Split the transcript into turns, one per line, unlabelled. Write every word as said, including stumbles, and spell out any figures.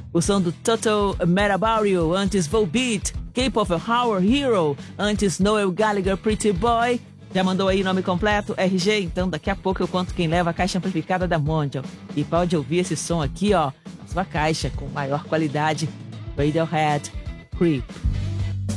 O som do Total Mad About You, antes Volbeat, K-Pop Our Hero, antes Noel Gallagher, Pretty Boy. Já mandou aí nome completo, R G? Então daqui a pouco eu conto quem leva a caixa amplificada da Mondial. E pode ouvir esse som aqui, ó, na sua caixa, com maior qualidade. Radiohead, Creep.